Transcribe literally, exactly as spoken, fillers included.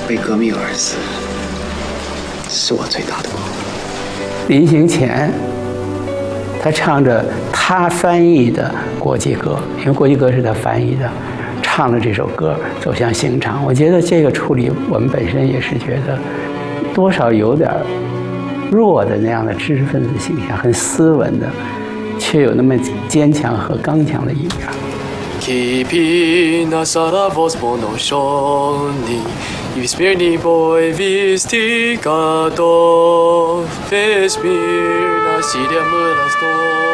为革命而死，是我最大的光荣。 临行前，他唱着他翻译的国际歌，因为国际歌是他翻译的，唱了这首歌走向刑场。我觉得这个处理，我们本身也是觉得多少有点弱的那样的知识分子形象，很斯文的，却有那么坚强和刚强的一面。 Kipina saravos monoshoni, Vismirni boy vistigato, Vesmirna sidia murasto.